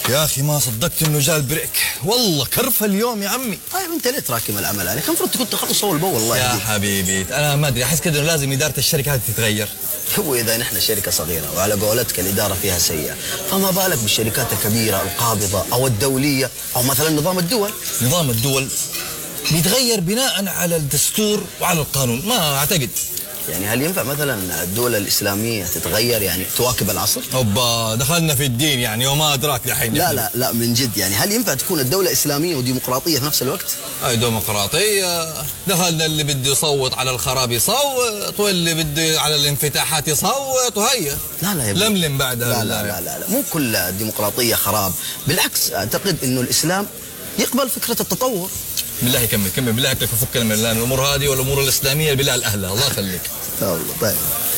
يا أخي ما صدقت إنه جاء البريك، والله كرفة اليوم يا عمي. طيب أنت ليه تراكم العمل عليك؟ المفروض كنت تخلص أول بأول. والله يا حبيبي أنا ما أدري، أحس كده إنه لازم إدارة الشركة هذه تتغير. هو إذا نحن شركة صغيرة وعلى قولتك الإدارة فيها سيئة، فما بالك بالشركات الكبيرة القابضة أو الدولية أو مثلا نظام الدول؟ نظام الدول بيتغير بناء على الدستور وعلى القانون، ما أعتقد. يعني هل ينفع مثلا الدولة الإسلامية تتغير يعني تواكب العصر؟ أوبا دخلنا في الدين يعني وما أدراك دحين. لا من جد، يعني هل ينفع تكون الدولة إسلامية وديمقراطية في نفس الوقت؟ أي ديمقراطية، دخلنا اللي بده يصوت على الخراب يصوت واللي بده على الانفتاحات يصوت وهيا. لا يا لملم بعدها. لا مو كل الديمقراطية خراب، بالعكس أعتقد إنه الإسلام يقبل فكرة التطور. بالله كمل بالله بدك تفك من الامور هذه والامور الاسلاميه بالله الاهلى، الله يخليك. والله طيب.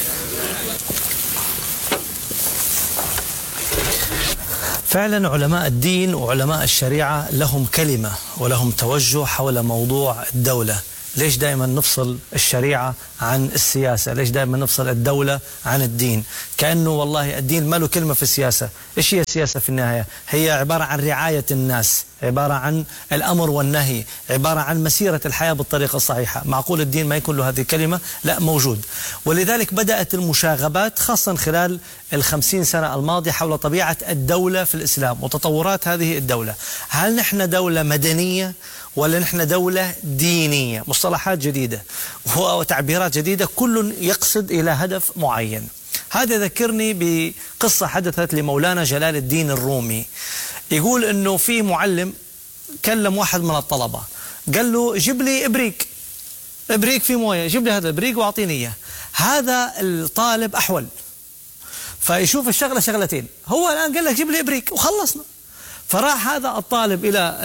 فعلا علماء الدين وعلماء الشريعة لهم كلمة ولهم توجه حول موضوع الدولة. ليش دائما نفصل الشريعة عن السياسة؟ ليش دائما نفصل الدولة عن الدين؟ كأنه والله الدين ما له كلمة في السياسة. إيش هي السياسة في النهاية؟ هي عبارة عن رعاية الناس، عبارة عن الأمر والنهي، عبارة عن مسيرة الحياة بالطريقة الصحيحة. معقول الدين ما يكون له هذه الكلمة؟ لا، موجود. ولذلك بدأت المشاغبات خاصة خلال 50 سنة الماضية حول طبيعة الدولة في الإسلام وتطورات هذه الدولة. هل نحن دولة مدنية ولا نحن دولة دينية؟ مصطلحات جديدة وتعبيرات جديدة، كل يقصد إلى هدف معين. هذا ذكرني بقصة حدثت لمولانا جلال الدين الرومي. يقول إنه في معلم كلم واحد من الطلبة، قال له جيب لي إبريق في موية، جيب لي هذا الإبريق وأعطيني إياه. هذا الطالب أحول، فيشوف الشغلة شغلتين. هو الآن قال لك جيب لي إبريق وخلصنا. فراح هذا الطالب إلى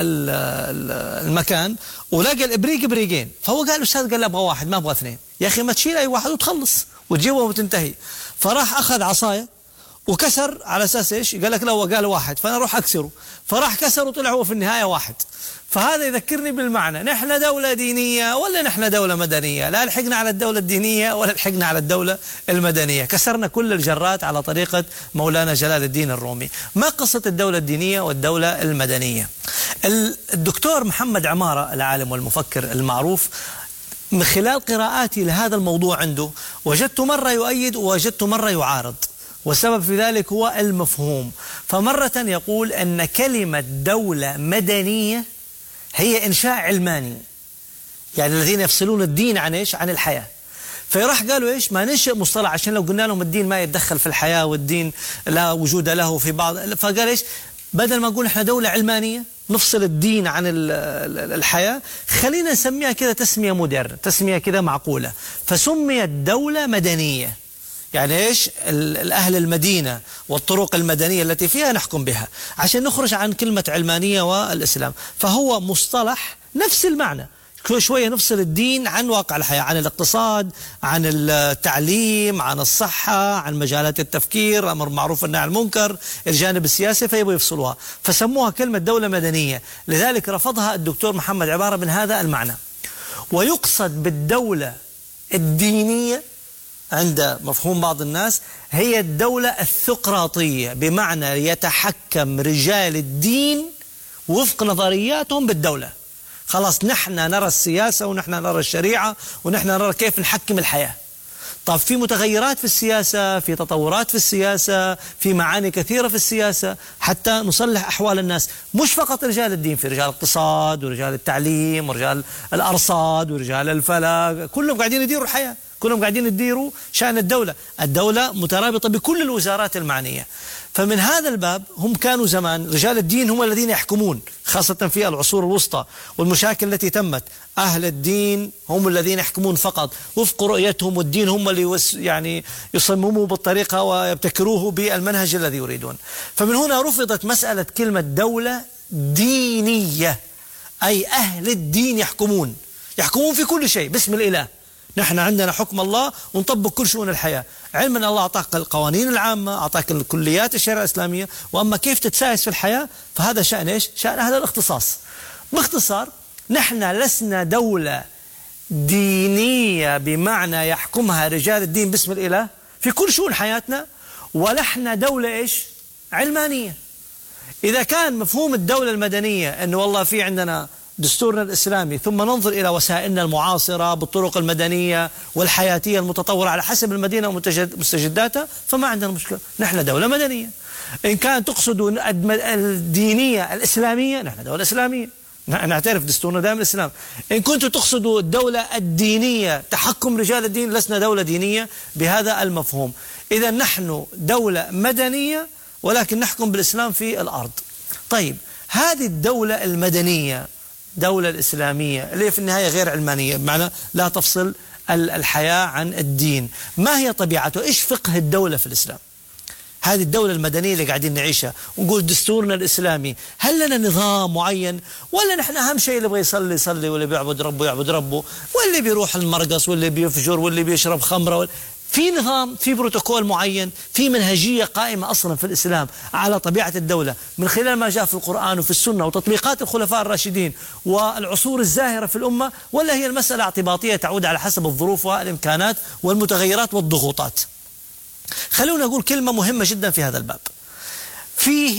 المكان ولقى الإبريق إبريقين، فهو قال أستاذ، قال له أبغى واحد ما أبغى اثنين. يا أخي ما تشيل أي واحد وتخلص وتجيبه وتنتهي. فراح أخذ عصاية وكسر على أساس إيش؟ قال لك لا، هو قال واحد فأنا أروح أكسره. فراح كسر وطلع هو في النهاية واحد. فهذا يذكرني بالمعنى، نحن دولة دينية ولا نحن دولة مدنية؟ لا لحقنا على الدولة الدينية ولا لحقنا على الدولة المدنية، كسرنا كل الجرات على طريقة مولانا جلال الدين الرومي. ما قصة الدولة الدينية والدولة المدنية؟ الدكتور محمد عمارة العالم والمفكر المعروف، من خلال قراءاتي لهذا الموضوع عنده وجدت مرة يؤيد ووجدت مرة يعارض، والسبب في ذلك هو المفهوم. فمرة يقول أن كلمة دولة مدنية هي إنشاء علماني، يعني الذين يفصلون الدين عن إيش؟ عن الحياة. فيروح قالوا إيش؟ ما ننشئ مصطلح، عشان لو قلنا لهم الدين ما يتدخل في الحياة والدين لا وجود له في بعض، فقال إيش؟ بدل ما نقول إحنا دولة علمانية نفصل الدين عن الحياة، خلينا نسميها كذا تسمية مودرن، تسمية كذا معقولة. فسميت دولة مدنية، يعني إيش؟ الأهل المدينة والطرق المدنية التي فيها نحكم بها، عشان نخرج عن كلمة علمانية والإسلام. فهو مصطلح نفس المعنى، شوية نفصل الدين عن واقع الحياة، عن الاقتصاد، عن التعليم، عن الصحة، عن مجالات التفكير، أمر معروف والنهي عن المنكر، الجانب السياسي، فيبغوا يفصلوها، فسموها كلمة دولة مدنية. لذلك رفضها الدكتور محمد عمارة من هذا المعنى. ويقصد بالدولة الدينية عند مفهوم بعض الناس هي الدولة الثقراطية، بمعنى يتحكم رجال الدين وفق نظرياتهم بالدولة. خلاص نحن نرى السياسة ونحن نرى الشريعة ونحن نرى كيف نحكم الحياة. طب في متغيرات في السياسة، في تطورات في السياسة، في معاني كثيرة في السياسة حتى نصلح أحوال الناس. مش فقط رجال الدين، في رجال الاقتصاد ورجال التعليم ورجال الأرصاد ورجال الفلك، كلهم قاعدين يديروا الحياة، كلهم قاعدين يديروا شأن الدولة. الدولة مترابطة بكل الوزارات المعنية. فمن هذا الباب هم كانوا زمان رجال الدين هم الذين يحكمون، خاصة في العصور الوسطى والمشاكل التي تمت. أهل الدين هم الذين يحكمون فقط وفق رؤيتهم، والدين هم اللي يعني يصمموا بالطريقة ويبتكروه بالمنهج الذي يريدون. فمن هنا رفضت مسألة كلمة دولة دينية، أي أهل الدين يحكمون في كل شيء باسم الإله. نحن عندنا حكم الله ونطبق كل شؤون الحياة، علما أن الله أعطاك القوانين العامة، أعطاك الكليات الشريعة الإسلامية، وأما كيف تتسايس في الحياة فهذا شأن إيش؟ شأن أهل الاختصاص. باختصار نحن لسنا دولة دينية بمعنى يحكمها رجال الدين باسم الإله في كل شؤون حياتنا، ونحن دولة إيش؟ علمانية. إذا كان مفهوم الدولة المدنية أنه والله في عندنا دستورنا الإسلامي ثم ننظر إلى وسائلنا المعاصرة بالطرق المدنية والحياتية المتطورة على حسب المدينة ومستجداتها، فما عندنا مشكلة، نحن دولة مدنية. إن كان تقصدوا الدينية الإسلامية، نحن دولة إسلامية، نعترف دستورنا دائما الإسلام. إن كنتوا تقصدوا الدولة الدينية تحكم رجال الدين، لسنا دولة دينية بهذا المفهوم. إذا نحن دولة مدنية ولكن نحكم بالإسلام في الأرض. طيب هذه الدولة المدنية، دولة الإسلامية اللي في النهاية غير علمانية، بمعنى لا تفصل الحياة عن الدين، ما هي طبيعته؟ إيش فقه الدولة في الإسلام؟ هذه الدولة المدنية اللي قاعدين نعيشها ونقول دستورنا الإسلامي، هل لنا نظام معين ولا نحن أهم شيء اللي يبغى يصلي يصلي، واللي بيعبد ربه يعبد ربه، واللي بيروح المرقص واللي بيفجر واللي بيشرب خمرة في نظام، في بروتوكول معين، في منهجية قائمة أصلا في الإسلام على طبيعة الدولة من خلال ما جاء في القرآن وفي السنة وتطبيقات الخلفاء الراشدين والعصور الزاهرة في الأمة، ولا هي المسألة اعتباطية تعود على حسب الظروف والإمكانات والمتغيرات والضغوطات؟ خلونا نقول كلمة مهمة جدا في هذا الباب. فيه